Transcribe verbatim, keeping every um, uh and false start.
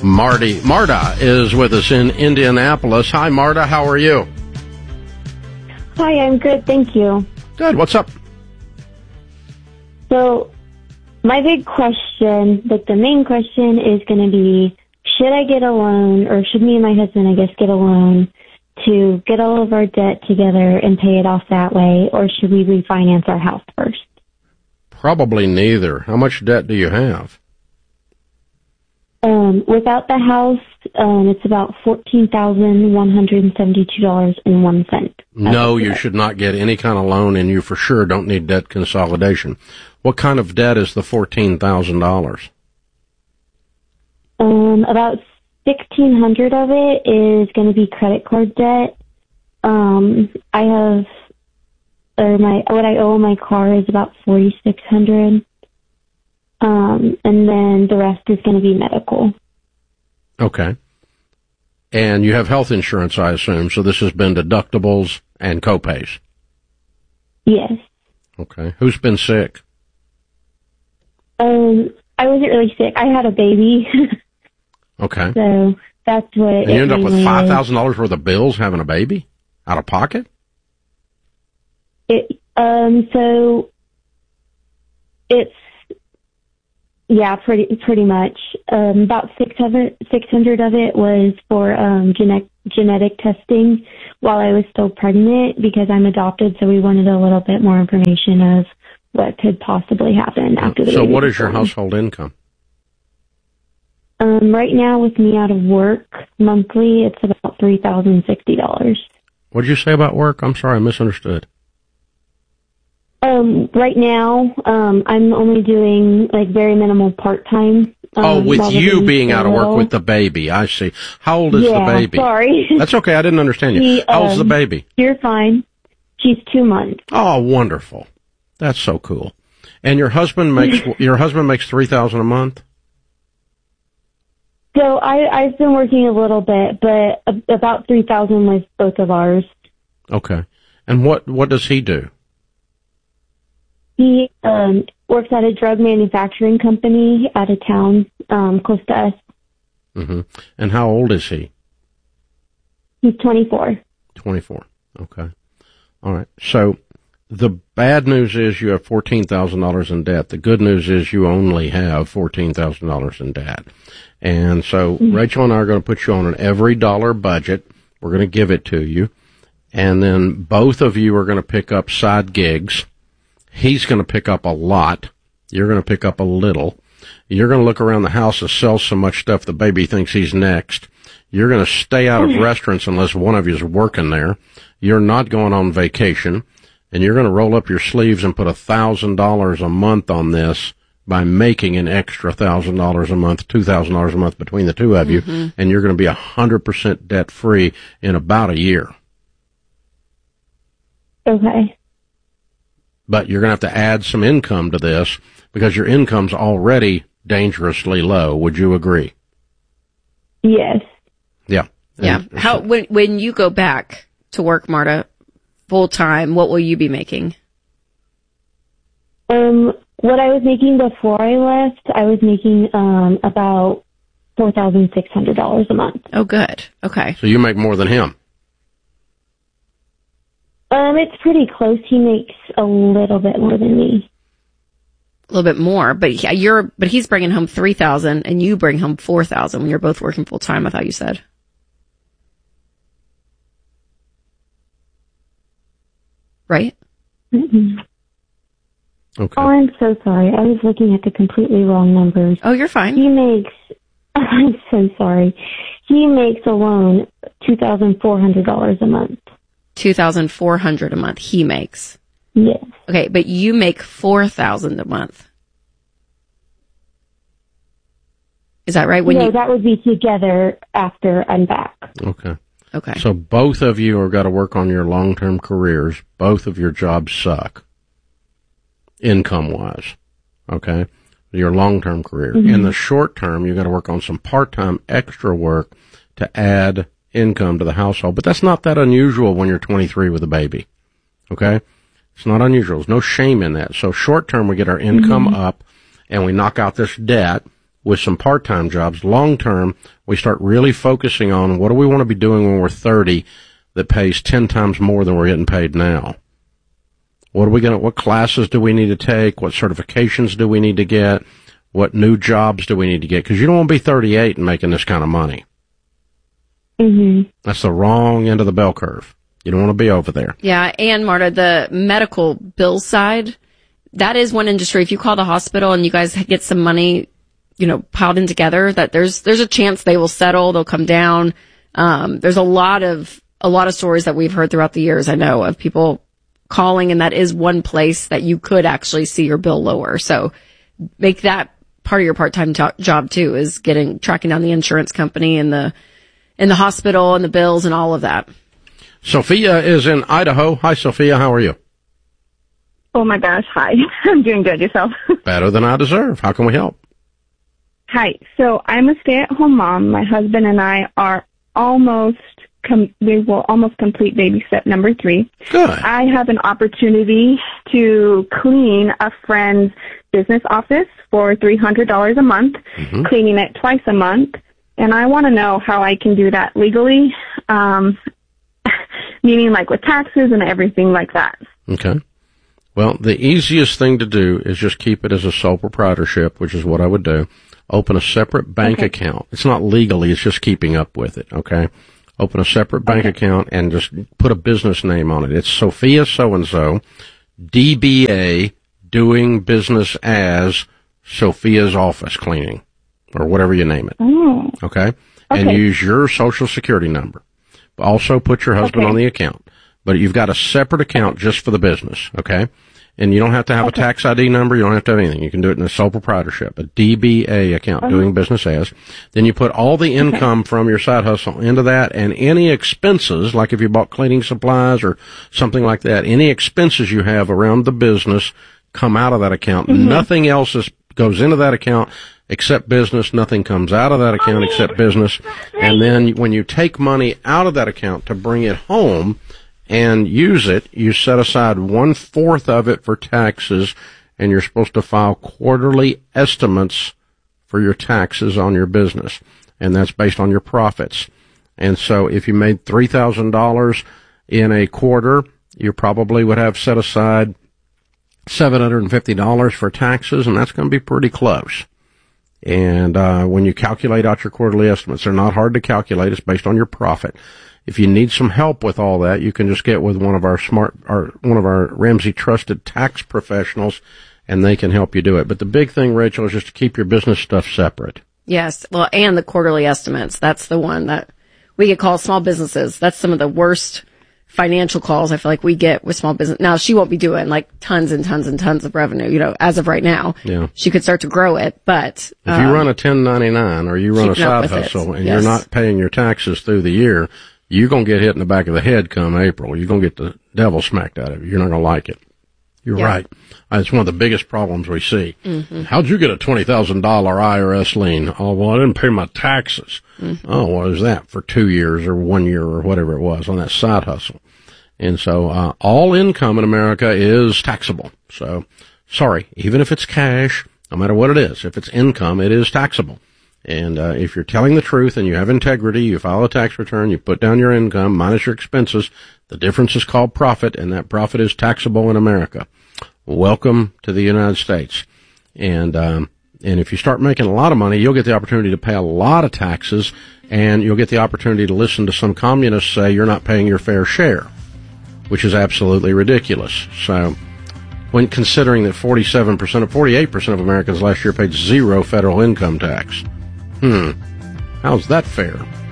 Marty. Marta is with us in Indianapolis. Hi, Marta. How are you? Hi, I'm good. Thank you. Good. What's up? So, my big question, like the main question is going to be, should I get a loan, or should me and my husband, I guess, get a loan to get all of our debt together and pay it off that way, or should we refinance our house first? Probably neither. How much debt do you have? Um, without the house, um, it's about fourteen thousand one hundred seventy-two dollars and one cent. No, you should not get any kind of loan, and you for sure don't need debt consolidation. What kind of debt is the fourteen thousand dollars? Um, about sixteen hundred of it is going to be credit card debt. Um, I have, or my, what I owe on my car is about forty-six hundred. Um, and then the rest is going to be medical. Okay. And you have health insurance, I assume, so this has been deductibles and copays. Yes. Okay. Who's been sick? Um, I wasn't really sick. I had a baby. Okay. So that's what. And you end up with five thousand dollars worth of bills having a baby? Out of pocket? It, um, so it's, yeah, pretty, pretty much. Um, about six hundred, six hundred of it was for, um, genetic, genetic testing while I was still pregnant because I'm adopted. So we wanted a little bit more information of what could possibly happen after the So baby what was is your born. household income? Um, right now with me out of work monthly, it's about three thousand sixty dollars. What did you say about work? I'm sorry, I misunderstood. Um, right now, um, I'm only doing like very minimal part-time. Um, Oh, with while the you baby's being out of work little. with the baby. I see. How old is yeah, the baby? sorry. That's okay. I didn't understand you. He, How old's the um, baby? You're fine. She's two months. Oh, wonderful. That's so cool. And your husband makes your husband makes three thousand a month? So I, I've been working a little bit, but a, about three thousand with both of ours. Okay. And what what does he do? He um, works at a drug manufacturing company out of town, um, close to us. Mm-hmm. And how old is he? He's twenty-four. twenty-four. Okay. All right. So the bad news is you have fourteen thousand dollars in debt. The good news is you only have fourteen thousand dollars in debt. And so mm-hmm. Rachel and I are going to put you on an every dollar budget. We're going to give it to you. And then both of you are going to pick up side gigs. He's going to pick up a lot. You're going to pick up a little. You're going to look around the house and sell so much stuff the baby thinks he's next. You're going to stay out of restaurants unless one of you is working there. You're not going on vacation. And you're going to roll up your sleeves and put a thousand dollars a month on this by making an extra thousand dollars a month, two thousand dollars a month between the two of you. Mm-hmm. And you're going to be a hundred percent debt free in about a year. Okay. But you're going to have to add some income to this because your income's already dangerously low. Would you agree? Yes. Yeah. Yeah. And How so, when when you go back to work, Marta, full time, what will you be making? Um, what I was making before I left, I was making um about four thousand six hundred dollars a month. Oh, good. Okay. so you make more than him. Um, it's pretty close. He makes a little bit more than me. A little bit more, but yeah, you're but he's bringing home three thousand, and you bring home four thousand when you're both working full time. I thought you said. Right? Mm-hmm. Okay. Oh, I'm so sorry. I was looking at the completely wrong numbers. Oh, you're fine. He makes, I'm so sorry. He makes alone two thousand four hundred dollars a month. two thousand four hundred dollars a month he makes. Yes. Okay, but you make four thousand dollars a month. Is that right? When no, you... that would be together after I'm back. Okay. Okay. So both of you are got to work on your long-term careers. Both of your jobs suck, income-wise. Okay? Your long-term career. Mm-hmm. In the short term, you got to work on some part-time extra work to add income to the household. But that's not that unusual when you're twenty-three with a baby. Okay? It's not unusual. There's no shame in that. So short term, we get our income mm-hmm. up and we knock out this debt. with some part-time jobs. Long term, we start really focusing on what do we want to be doing when we're thirty that pays ten times more than we're getting paid now. What are we going to, what classes do we need to take? What certifications do we need to get? What new jobs do we need to get? Because you don't want to be thirty-eight and making this kind of money. Mm-hmm. That's the wrong end of the bell curve. You don't want to be over there. Yeah, and Marta, the medical bill side, that is one industry. If you call the hospital and you guys get some money, you know, piled in together, that there's there's a chance they will settle, they'll come down. Um, there's a lot of a lot of stories that we've heard throughout the years, I know, of people calling, and that is one place that you could actually see your bill lower. So make that part of your part-time to- job too, is getting tracking down the insurance company and the and the hospital and the bills and all of that. Sophia is in Idaho. Hi, Sophia. How are you? Oh my gosh, hi. I'm doing good. Yourself? Better than I deserve. How can we help? Hi. So I'm a stay-at-home mom. My husband and I are almost, com- we will almost complete baby step number three. Good. I have an opportunity to clean a friend's business office for three hundred dollars a month, mm-hmm. cleaning it twice a month. And I want to know how I can do that legally, um, meaning like with taxes and everything like that. Okay. Well, the easiest thing to do is just keep it as a sole proprietorship, which is what I would do. Open a separate bank okay. account. It's not legally, it's just keeping up with it, okay? Open a separate bank okay. account and just put a business name on it. It's Sophia so-and-so, D B A, doing business as Sophia's Office Cleaning, or whatever you name it. Oh. Okay? Okay. And use your social security number. Also put your husband okay. on the account. But you've got a separate account just for the business, okay? And you don't have to have okay. a tax I D number. You don't have to have anything. You can do it in a sole proprietorship, a D B A account, uh-huh. doing business as. Then you put all the income okay. from your side hustle into that, and any expenses, like if you bought cleaning supplies or something like that, any expenses you have around the business come out of that account. Mm-hmm. Nothing else is, goes into that account except business. Nothing comes out of that account except business. And then when you take money out of that account to bring it home and use it, you set aside one-fourth of it for taxes, and you're supposed to file quarterly estimates for your taxes on your business, and that's based on your profits. And so if you made three thousand dollars in a quarter, you probably would have set aside seven hundred fifty dollars for taxes, and that's going to be pretty close. And uh when you calculate out your quarterly estimates, they're not hard to calculate. It's based on your profit. If you need some help with all that, you can just get with one of our smart, or one of our Ramsey trusted tax professionals, and they can help you do it. But the big thing, Rachel, is just to keep your business stuff separate. Yes. Well, and the quarterly estimates. That's the one that we get called small businesses. That's some of the worst financial calls I feel like we get with small business. Now, she won't be doing like tons and tons and tons of revenue, you know, as of right now. Yeah. She could start to grow it, but if um, you run a ten ninety-nine or you run a side hustle it. and yes. you're not paying your taxes through the year, you're going to get hit in the back of the head come April. You're going to get the devil smacked out of you. You're not going to like it. You're yeah. right. It's one of the biggest problems we see. Mm-hmm. How'd you get a twenty thousand dollars I R S lien? Oh, well, I didn't pay my taxes. Mm-hmm. Oh, what is that for two years or one year or whatever it was on that side hustle? And so, uh, all income in America is taxable. So, sorry, even if it's cash, no matter what it is, if it's income, it is taxable. And uh, if you're telling the truth and you have integrity, you file a tax return, you put down your income minus your expenses, the difference is called profit, and that profit is taxable in America. Welcome to the United States. And um, and if you start making a lot of money, you'll get the opportunity to pay a lot of taxes, and you'll get the opportunity to listen to some communists say you're not paying your fair share, which is absolutely ridiculous. So when considering that forty-seven percent of forty-eight percent of Americans last year paid zero federal income tax. Hmm. How's that fair?